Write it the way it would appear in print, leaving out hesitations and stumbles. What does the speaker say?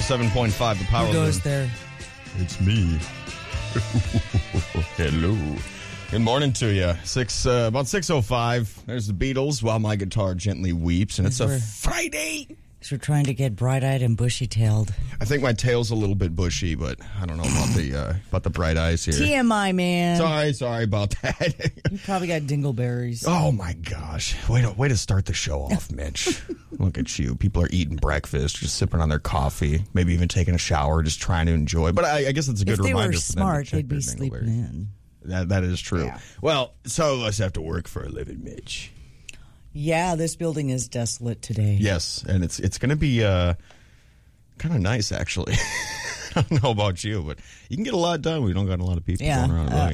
107.5, the power. Who goes there? It's me. Hello. Good morning to you. About 6:05. There's the Beatles while my guitar gently weeps, and it's a Friday. So we're trying to get bright-eyed and bushy-tailed. I think my tail's a little bit bushy, but I don't know about the bright eyes here. TMI, man. Sorry about that. You probably got dingleberries. Oh my gosh! Way to start the show off, Mitch. Look at you. People are eating breakfast, just sipping on their coffee, maybe even taking a shower, just trying to enjoy. But I guess it's a good reminder. If they were for smart, them to check they'd be their sleeping dingleberries. in. That is true. Yeah. Well, some of us have to work for a living, Mitch. Yeah, this building is desolate today. Yes, and it's going to be kind of nice, actually. I don't know about you, but you can get a lot done when you don't got a lot of people going around.